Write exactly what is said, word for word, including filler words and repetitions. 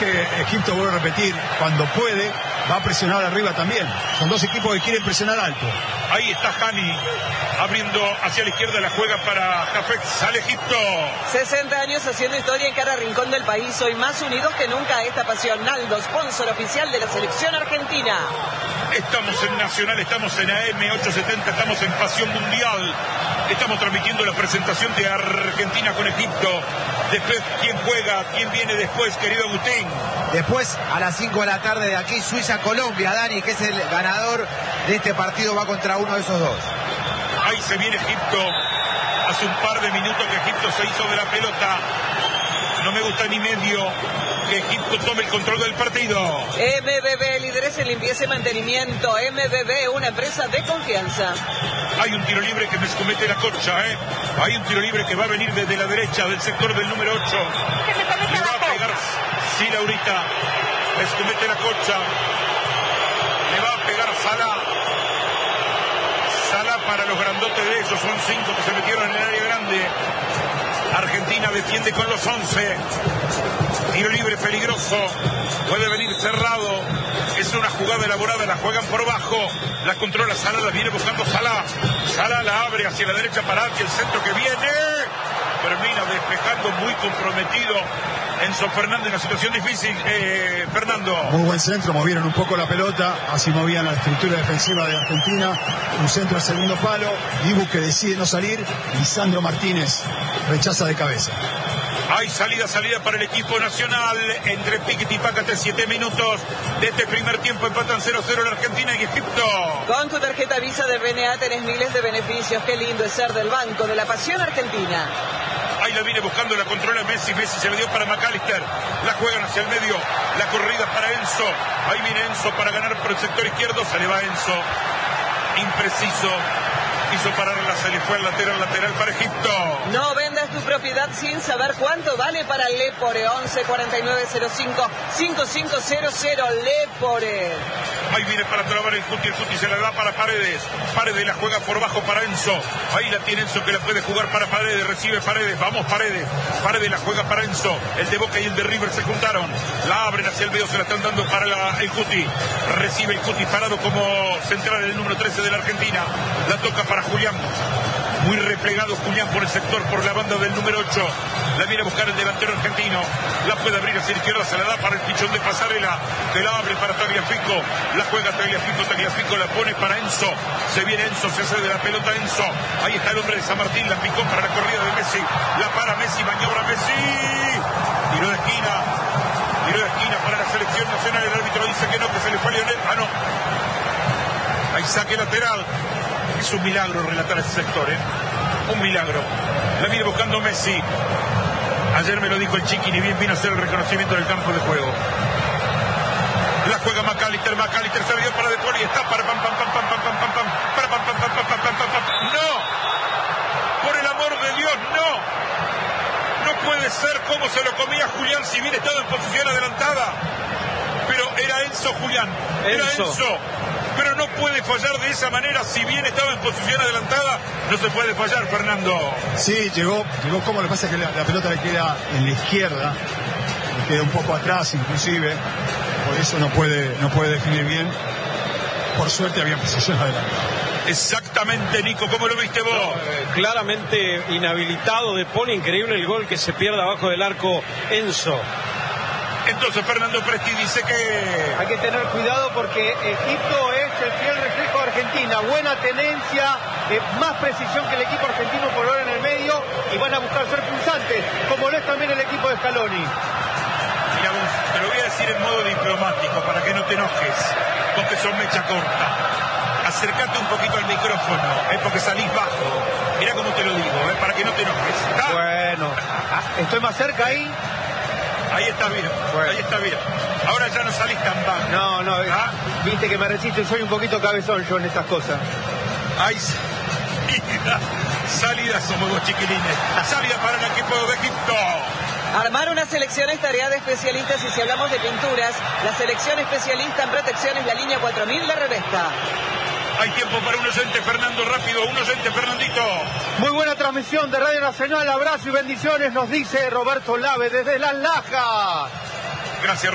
que Egipto, vuelve a repetir, cuando puede, va a presionar arriba también. Son dos equipos que quieren presionar alto. Ahí está Hani, abriendo hacia la izquierda, la juega para Jafet, sale Egipto. sesenta años haciendo historia en cada rincón del país, hoy más unidos que nunca a esta pasión. Naldo, sponsor oficial de la selección argentina. Estamos en Nacional, estamos en A M ochocientos setenta, estamos en Pasión Mundial. Estamos transmitiendo la presentación de Argentina con Egipto. Después, ¿quién juega? ¿Quién viene después, querido Agustín? Después, a las cinco de la tarde de aquí, Suiza-Colombia, Dani, que es el ganador de este partido, va contra uno de esos dos. Ahí se viene Egipto. Hace un par de minutos que Egipto se hizo de la pelota. No me gusta ni medio que Egipto tome el control del partido. M B B, líderes en limpieza y mantenimiento. M B B, una empresa de confianza. Hay un tiro libre que me comete la Cocha, ¿eh? Hay un tiro libre que va a venir desde la derecha, del sector del número ocho. Le va a pegar, sí, Laurita. Les comete la Cocha. Le va a pegar Salah. Salah para los grandotes de ellos. Son cinco que se metieron en el área grande. Argentina defiende con los once. Tiro libre peligroso. Puede venir cerrado. Es una jugada elaborada. La juegan por bajo. La controla Salah. La viene buscando Salah. Salah la abre hacia la derecha para hacia el centro que viene. Termina despejando, muy comprometido Enzo Fernández en una situación difícil. Eh, Fernando. Muy buen centro. Movieron un poco la pelota. Así movían la estructura defensiva de Argentina. Un centro al segundo palo. Dibu que decide no salir. Lisandro Martínez rechaza de cabeza. Hay salida, salida para el equipo nacional. Entre Piquet y Pácate, siete minutos de este primer tiempo. Empatan cero cero en Argentina y Egipto. Con tu tarjeta Visa de B N A tenés miles de beneficios. Qué lindo es ser del Banco de la Pasión Argentina. Ahí la viene buscando, la controla Messi. Messi se le dio para McAllister. La juegan hacia el medio. La corrida para Enzo. Ahí viene Enzo para ganar por el sector izquierdo. Se le va Enzo. Impreciso. Quiso pararla, se le fue al lateral, lateral para Egipto. No vendas tu propiedad sin saber cuánto vale para Lepore. Once cuarenta y nueve cero cinco cinco cinco cero cero Lepore. Ahí viene para trabar el Cuti, el Cuti se la da para Paredes. Paredes la juega por bajo para Enzo. Ahí la tiene Enzo que la puede jugar para Paredes. Recibe Paredes, vamos Paredes. Paredes la juega para Enzo. El de Boca y el de River se juntaron. La abren hacia el medio, se la están dando para la, el Cuti. Recibe el Cuti parado como central el número trece de la Argentina. La toca para Julián. Muy replegado Julián por el sector, por la banda del número ocho. La viene a buscar el delantero argentino. La puede abrir hacia la izquierda, se la da para el pichón de Pasarela. Que la abre para Tagliafico. La juega Tagliafico, Tagliafico la pone para Enzo. Se viene Enzo, se hace de la pelota Enzo. Ahí está el hombre de San Martín, la picó para la corrida de Messi. La para Messi, maniobra Messi. Tiro de esquina. Tiro de esquina para la selección nacional. El árbitro dice que no, que se le fue a Lionel. Ah, no. Ahí saque lateral. Es un milagro relatar ese sector, ¿eh? Un milagro. La viene buscando Messi. Ayer me lo dijo el Chiqui, ni bien vino a hacer el reconocimiento del campo de juego. La juega McAllister, McAllister se dio para De Paul y está para pam pam pam pam pam pam pam pam para pam pam pam pam pam pam pam. ¡No! Por el amor de Dios, no. No puede ser como se lo comía Julián si bien estaba en posición adelantada. Pero era Enzo Julián. Era Enzo. Enzo. Pero no puede fallar de esa manera. Si bien estaba en posición adelantada, no se puede fallar, Fernando. Sí, llegó, llegó como lo que pasa es que la, la pelota le queda en la izquierda, le queda un poco atrás inclusive, por eso no puede, no puede definir bien. Por suerte había posición adelante. Exactamente, Nico, ¿cómo lo viste vos? No, eh, claramente inhabilitado De Paul, increíble el gol que se pierde abajo del arco Enzo. Entonces Fernando Presti dice que... Hay que tener cuidado porque Egipto es el fiel reflejo de Argentina. Buena tenencia, eh, más precisión que el equipo argentino por ahora en el medio y van a buscar ser pulsantes, como lo es también el equipo de Scaloni. Mira vos, te lo voy a decir en modo diplomático para que no te enojes, porque son mecha corta. Acércate un poquito al micrófono, eh, porque salís bajo. Mira cómo te lo digo, eh, para que no te enojes. ¿Está? Bueno, estoy más cerca ahí. Ahí está bien, bueno. Ahí está bien. Ahora ya no salís tan bajo. No, no, ¿ah? Viste que me resiste, soy un poquito cabezón yo en estas cosas. Ahí salida, salida somos los chiquilines. Salida para el equipo de Egipto. Armar una selección es tarea de especialistas y si hablamos de pinturas, la selección especialista en protección es la línea cuatro mil de Revesta. Hay tiempo para un oyente, Fernando, rápido, un oyente, Fernandito. Muy buena transmisión de Radio Nacional, abrazo y bendiciones, nos dice Roberto Lave desde Las Lajas. Gracias,